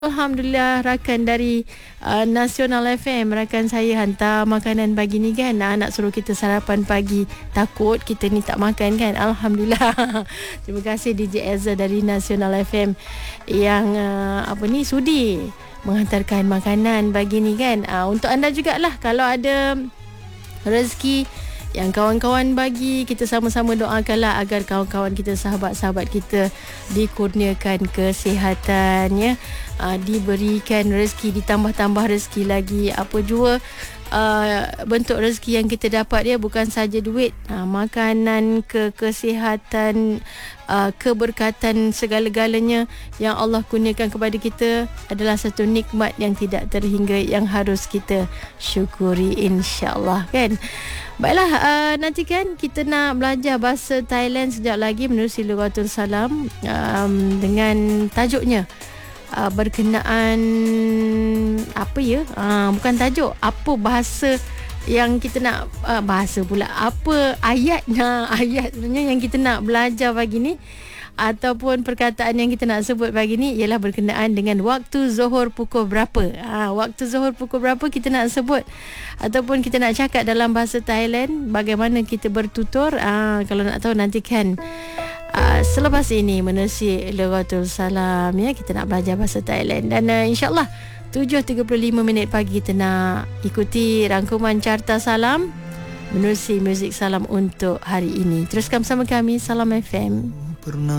Alhamdulillah, rakan dari Nasional FM, rakan saya hantar makanan pagi ni kan. Nak suruh kita sarapan pagi, takut kita ni tak makan kan. Alhamdulillah. Terima kasih DJ Ezra dari Nasional FM yang sudi menghantarkan makanan pagi ni kan. Untuk anda jugalah, kalau ada rezeki yang kawan-kawan bagi, kita sama-sama doakanlah agar kawan-kawan kita, sahabat-sahabat kita dikurniakan kesihatan, ya, diberikan rezeki, ditambah-tambah rezeki lagi. Apa jua bentuk rezeki yang kita dapat, ya, bukan saja duit, makanan, kesihatan, keberkatan, segala-galanya yang Allah kurniakan kepada kita adalah satu nikmat yang tidak terhingga, yang harus kita syukuri, insya-Allah kan. Baiklah, nanti kan kita nak belajar bahasa Thailand sekejap lagi menerusi Lughatul Salam dengan tajuknya berkenaan apa ya? Bukan tajuk, apa bahasa yang kita nak bahasa pula. Apa ayat sebenarnya yang kita nak belajar pagi ni, ataupun perkataan yang kita nak sebut pagi ni ialah berkenaan dengan waktu Zuhur pukul berapa. Waktu Zuhur pukul berapa kita nak sebut, ataupun kita nak cakap dalam bahasa Thailand, bagaimana kita bertutur. Kalau nak tahu, nantikan selepas ini menerusi Lughatul Salam, ya, kita nak belajar bahasa Thailand. Dan insyaAllah 7.35 minit pagi kita nak ikuti rangkuman Carta Salam menerusi Muzik Salam untuk hari ini. Teruskan bersama kami, Salam FM. Pernah